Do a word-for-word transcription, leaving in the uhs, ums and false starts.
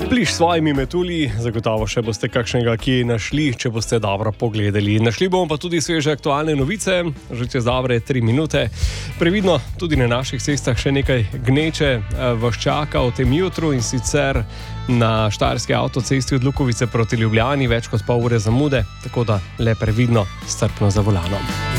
Pliš s svojimi metulji, zagotovo še boste kakšnega kje našli, če boste dobro pogledali. Našli bomo pa tudi sveže aktualne novice, že čez dobre tri minute. Previdno, tudi na naših cestah še nekaj gneče vas čaka v tem jutru, in sicer na štajerski avtocesti od Lukovice proti Ljubljani, več kot pol ure zamude, tako da le previdno, strpno za volanom.